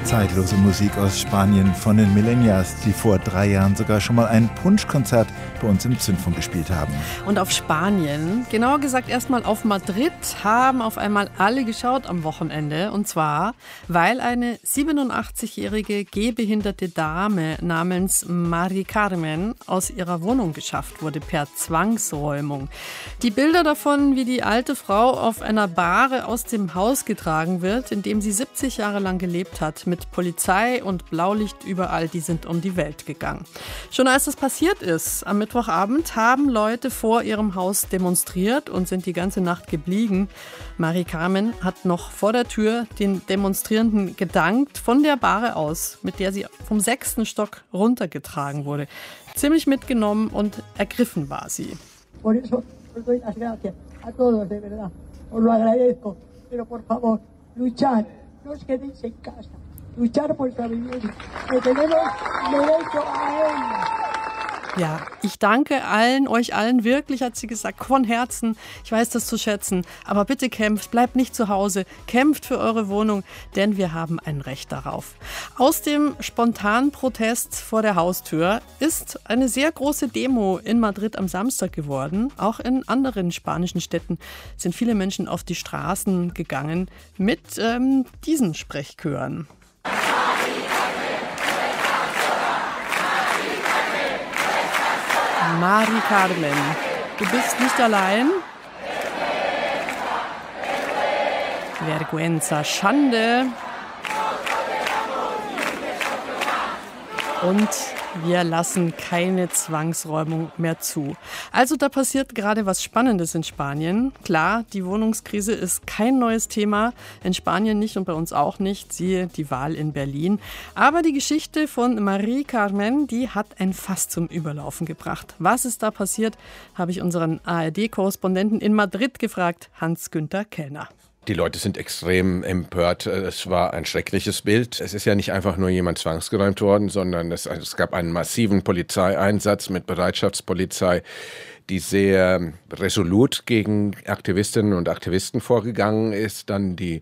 Zeitlose Musik aus Spanien von den Millennials, die vor 3 Jahren sogar schon mal ein Punschkonzert bei uns im Zündfunk gespielt haben. Und auf Spanien, genauer gesagt erstmal auf Madrid, haben auf einmal alle geschaut am Wochenende. Und zwar, weil eine 87-jährige gehbehinderte Dame namens Mari Carmen aus ihrer Wohnung geschafft wurde per Zwangsräumung. Die Bilder davon, wie die alte Frau auf einer Bahre aus dem Haus getragen wird, in dem sie 70 Jahre lang gelebt hat, mit Polizei und Blaulicht überall, die sind um die Welt gegangen. Schon als das passiert ist, am Mittwochabend, haben Leute vor ihrem Haus demonstriert und sind die ganze Nacht geblieben. Mari Carmen hat noch vor der Tür den Demonstrierenden gedankt, von der Bahre aus, mit der sie vom 6. Stock runtergetragen wurde. Ziemlich mitgenommen und ergriffen war sie. Por eso doy las gracias a todos, de verdad. Os lo agradezco. Pero por favor, luchad. No os quedéis en casa. Luchar por la vivienda. Que tenemos derecho a ella. Ja, ich danke euch allen wirklich, hat sie gesagt, von Herzen. Ich weiß das zu schätzen. Aber bitte kämpft, bleibt nicht zu Hause. Kämpft für eure Wohnung, denn wir haben ein Recht darauf. Aus dem spontanen Protest vor der Haustür ist eine sehr große Demo in Madrid am Samstag geworden. Auch in anderen spanischen Städten sind viele Menschen auf die Straßen gegangen mit diesen Sprechchören. Mari Carmen, du bist nicht allein. Vergüenza, Schande. Und wir lassen keine Zwangsräumung mehr zu. Also da passiert gerade was Spannendes in Spanien. Klar, die Wohnungskrise ist kein neues Thema. In Spanien nicht und bei uns auch nicht. Siehe die Wahl in Berlin. Aber die Geschichte von Mari Carmen, die hat ein Fass zum Überlaufen gebracht. Was ist da passiert, habe ich unseren ARD-Korrespondenten in Madrid gefragt, Hans-Günther Kellner. Die Leute sind extrem empört. Es war ein schreckliches Bild. Es ist ja nicht einfach nur jemand zwangsgeräumt worden, sondern es gab einen massiven Polizeieinsatz mit Bereitschaftspolizei, die sehr resolut gegen Aktivistinnen und Aktivisten vorgegangen ist, dann die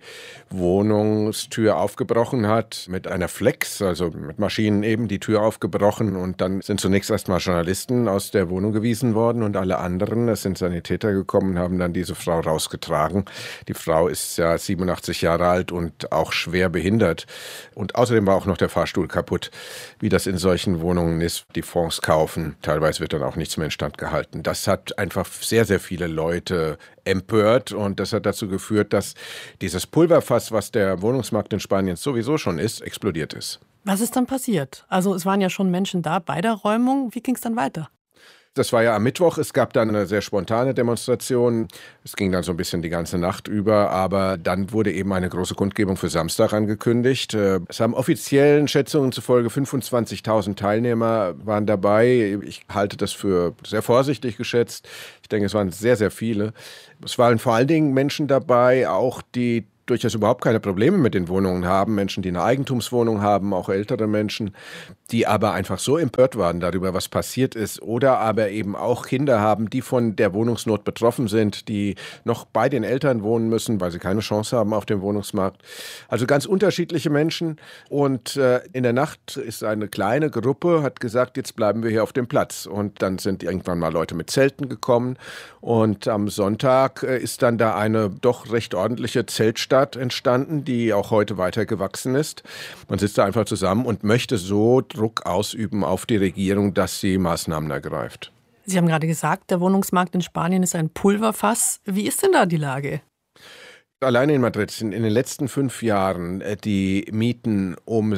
Wohnungstür aufgebrochen hat mit einer Flex, also mit Maschinen eben die Tür aufgebrochen, und dann sind zunächst erstmal Journalisten aus der Wohnung gewiesen worden und alle anderen, es sind Sanitäter gekommen, haben dann diese Frau rausgetragen. Die Frau ist ja 87 Jahre alt und auch schwer behindert, und außerdem war auch noch der Fahrstuhl kaputt, wie das in solchen Wohnungen ist, die Fonds kaufen. Teilweise wird dann auch nichts mehr instand gehalten. Das hat einfach sehr, sehr viele Leute empört, und das hat dazu geführt, dass dieses Pulverfass, was der Wohnungsmarkt in Spanien sowieso schon ist, explodiert ist. Was ist dann passiert? Also es waren ja schon Menschen da bei der Räumung. Wie ging es dann weiter? Das war ja am Mittwoch. Es gab dann eine sehr spontane Demonstration. Es ging dann so ein bisschen die ganze Nacht über, aber dann wurde eben eine große Kundgebung für Samstag angekündigt. Es haben offiziellen Schätzungen zufolge 25.000 Teilnehmer waren dabei. Ich halte das für sehr vorsichtig geschätzt. Ich denke, es waren sehr, sehr viele. Es waren vor allen Dingen Menschen dabei, auch die durchaus überhaupt keine Probleme mit den Wohnungen haben, Menschen, die eine Eigentumswohnung haben, auch ältere Menschen, die aber einfach so empört waren darüber, was passiert ist, oder aber eben auch Kinder haben, die von der Wohnungsnot betroffen sind, die noch bei den Eltern wohnen müssen, weil sie keine Chance haben auf dem Wohnungsmarkt. Also ganz unterschiedliche Menschen, und in der Nacht ist eine kleine Gruppe, hat gesagt, jetzt bleiben wir hier auf dem Platz, und dann sind irgendwann mal Leute mit Zelten gekommen, und am Sonntag ist dann da eine doch recht ordentliche Zeltstadt entstanden, die auch heute weiter gewachsen ist. Man sitzt da einfach zusammen und möchte so Druck ausüben auf die Regierung, dass sie Maßnahmen ergreift. Sie haben gerade gesagt, der Wohnungsmarkt in Spanien ist ein Pulverfass. Wie ist denn da die Lage? Alleine in Madrid sind in den letzten 5 Jahren die Mieten um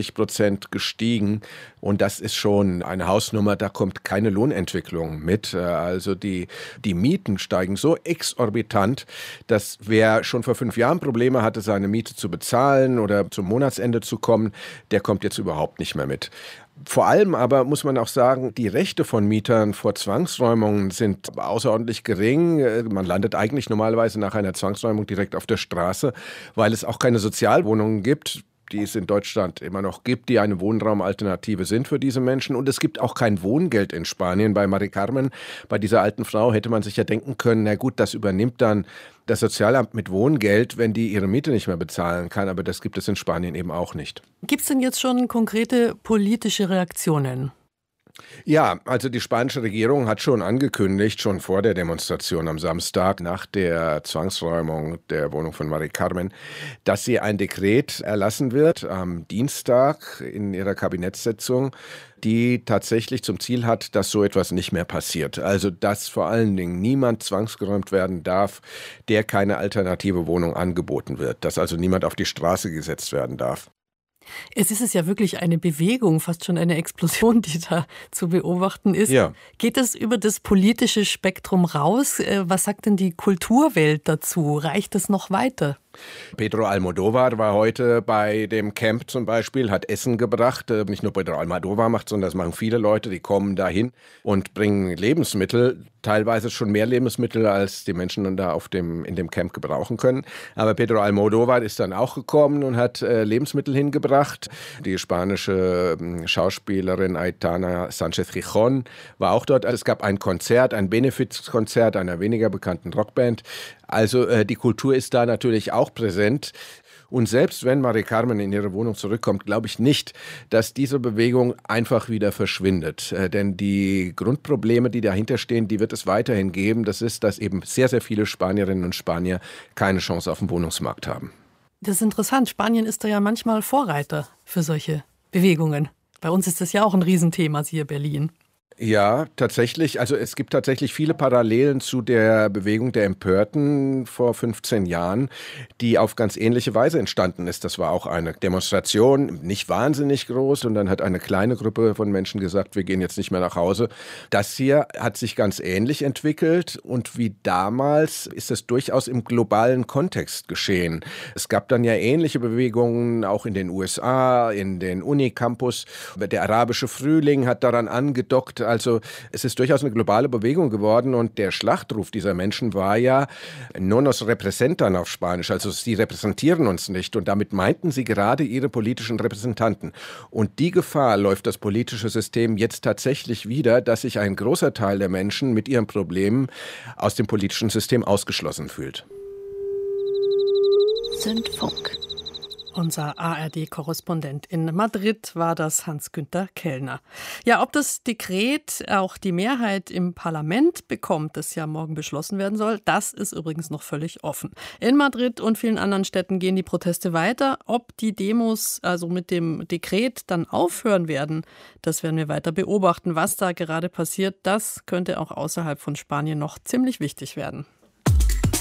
60% gestiegen, und das ist schon eine Hausnummer, da kommt keine Lohnentwicklung mit. Also die Mieten steigen so exorbitant, dass wer schon vor 5 Jahren Probleme hatte, seine Miete zu bezahlen oder zum Monatsende zu kommen, der kommt jetzt überhaupt nicht mehr mit. Vor allem aber muss man auch sagen, die Rechte von Mietern vor Zwangsräumungen sind außerordentlich gering. Man landet eigentlich normalerweise nach einer Zwangsräumung direkt auf der Straße, weil es auch keine Sozialwohnungen gibt. die es in Deutschland immer noch gibt, die eine Wohnraumalternative sind für diese Menschen. Und es gibt auch kein Wohngeld in Spanien. Bei Mari Carmen, bei dieser alten Frau, hätte man sich ja denken können, na gut, das übernimmt dann das Sozialamt mit Wohngeld, wenn die ihre Miete nicht mehr bezahlen kann. Aber das gibt es in Spanien eben auch nicht. Gibt es denn jetzt schon konkrete politische Reaktionen? Ja, also die spanische Regierung hat schon angekündigt, schon vor der Demonstration am Samstag nach der Zwangsräumung der Wohnung von Mari Carmen, dass sie ein Dekret erlassen wird am Dienstag in ihrer Kabinettssitzung, die tatsächlich zum Ziel hat, dass so etwas nicht mehr passiert. Also dass vor allen Dingen niemand zwangsgeräumt werden darf, der keine alternative Wohnung angeboten wird. Dass also niemand auf die Straße gesetzt werden darf. Es ist ja wirklich eine Bewegung, fast schon eine Explosion, die da zu beobachten ist. Ja. Geht das über das politische Spektrum raus? Was sagt denn die Kulturwelt dazu? Reicht es noch weiter? Pedro Almodóvar war heute bei dem Camp zum Beispiel, hat Essen gebracht. Nicht nur Pedro Almodóvar macht, sondern das machen viele Leute, die kommen dahin und bringen Lebensmittel, teilweise schon mehr Lebensmittel, als die Menschen da in dem Camp gebrauchen können. Aber Pedro Almodóvar ist dann auch gekommen und hat Lebensmittel hingebracht. Die spanische Schauspielerin Aitana Sánchez Gijón war auch dort. Es gab ein Konzert, ein Benefizkonzert einer weniger bekannten Rockband. Also die Kultur ist da natürlich auch präsent. Und selbst wenn Mari Carmen in ihre Wohnung zurückkommt, glaube ich nicht, dass diese Bewegung einfach wieder verschwindet. Denn die Grundprobleme, die dahinter stehen, die wird es weiterhin geben. Das ist, dass eben sehr, sehr viele Spanierinnen und Spanier keine Chance auf dem Wohnungsmarkt haben. Das ist interessant. Spanien ist da ja manchmal Vorreiter für solche Bewegungen. Bei uns ist das ja auch ein Riesenthema, siehe Berlin. Ja, tatsächlich. Also es gibt tatsächlich viele Parallelen zu der Bewegung der Empörten vor 15 Jahren, die auf ganz ähnliche Weise entstanden ist. Das war auch eine Demonstration, nicht wahnsinnig groß, und dann hat eine kleine Gruppe von Menschen gesagt, wir gehen jetzt nicht mehr nach Hause. Das hier hat sich ganz ähnlich entwickelt, und wie damals ist es durchaus im globalen Kontext geschehen. Es gab dann ja ähnliche Bewegungen auch in den USA, in den Unicampus. Der arabische Frühling hat daran angedockt. Also es ist durchaus eine globale Bewegung geworden, und der Schlachtruf dieser Menschen war ja «No nos representan» auf Spanisch, also sie repräsentieren uns nicht, und damit meinten sie gerade ihre politischen Repräsentanten. Und die Gefahr läuft das politische System jetzt tatsächlich wieder, dass sich ein großer Teil der Menschen mit ihren Problemen aus dem politischen System ausgeschlossen fühlt. Zündfunk. Unser ARD-Korrespondent in Madrid war das Hans-Günther Kellner. Ja, ob das Dekret auch die Mehrheit im Parlament bekommt, das ja morgen beschlossen werden soll, das ist übrigens noch völlig offen. In Madrid und vielen anderen Städten gehen die Proteste weiter. Ob die Demos also mit dem Dekret dann aufhören werden, das werden wir weiter beobachten. Was da gerade passiert, das könnte auch außerhalb von Spanien noch ziemlich wichtig werden.